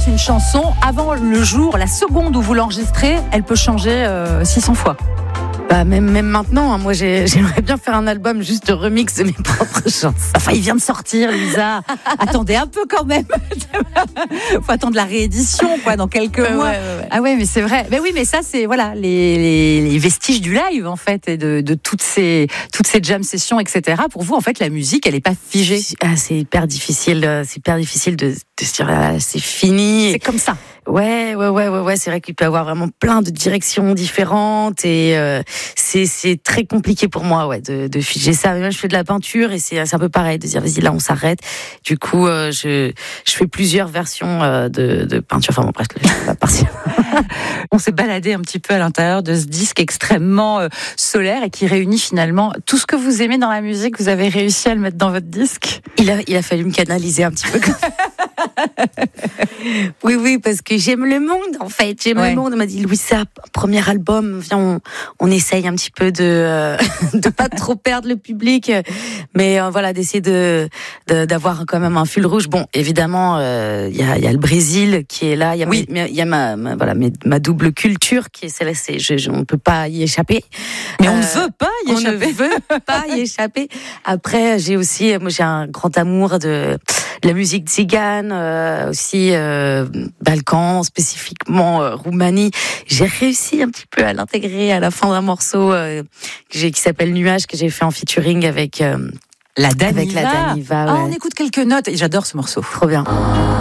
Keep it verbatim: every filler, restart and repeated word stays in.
c'est une chanson, avant le jour, la seconde où vous l'enregistrez, elle peut changer euh, six cents fois. Bah, même, même maintenant, hein, moi j'ai, j'aimerais bien faire un album juste de remix de mes propres chansons. Enfin, il vient de sortir, Lisa. Attendez un peu quand même. Faut attendre la réédition, quoi, dans quelques ouais, mois. Ouais, ouais, ouais. Ah ouais, mais c'est vrai. Mais oui, mais ça, c'est voilà les, les, les vestiges du live en fait, et de, de toutes ces toutes ces jam sessions, et cetera. Pour vous, en fait, la musique, elle est pas figée. Ah, c'est hyper difficile, c'est hyper difficile de, de se dire ah, c'est fini. C'est comme ça. Ouais, ouais, ouais, ouais, ouais. C'est vrai qu'il peut y avoir vraiment plein de directions différentes et euh, c'est c'est très compliqué pour moi, ouais, de, de figer ça. Moi, je fais de la peinture et c'est c'est un peu pareil de dire vas-y là on s'arrête. Du coup, euh, je je fais plusieurs versions euh, de de peinture. Enfin bon, bref, je vais pas partir. On s'est baladé un petit peu à l'intérieur de ce disque extrêmement euh, solaire et qui réunit finalement tout ce que vous aimez dans la musique. Vous avez réussi à le mettre dans votre disque. Il a il a fallu me canaliser un petit peu. Oui, oui, parce que j'aime le monde, en fait. J'aime ouais. le monde. On m'a dit, Louisa, premier album, viens, on, on essaye un petit peu de euh, de pas trop perdre le public, mais euh, voilà, d'essayer de, de d'avoir quand même un fil rouge. Bon, évidemment, il euh, y a il y a le Brésil qui est là. Il y a oui. il y a ma, ma voilà mes, ma double culture qui est celle-là. C'est, je, je, on peut pas y échapper. Mais euh, on ne veut pas y on échapper. On ne veut pas y échapper. Après, j'ai aussi, moi, j'ai un grand amour de la musique tzigane, euh, aussi euh, Balkan, spécifiquement euh, Roumanie. J'ai réussi un petit peu à l'intégrer à la fin d'un morceau euh, que j'ai, qui s'appelle Nuage, que j'ai fait en featuring avec euh, la Daniva. Avec la Daniva. Ouais. Ah, on écoute quelques notes et j'adore ce morceau. Trop bien.